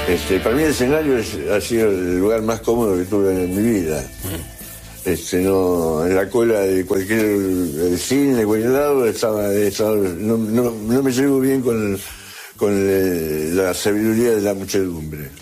Para mí el escenario ha sido el lugar más cómodo que tuve en mi vida. No, en la cola de cualquier cine, de cualquier lado, no me llevo bien con la sabiduría de la muchedumbre.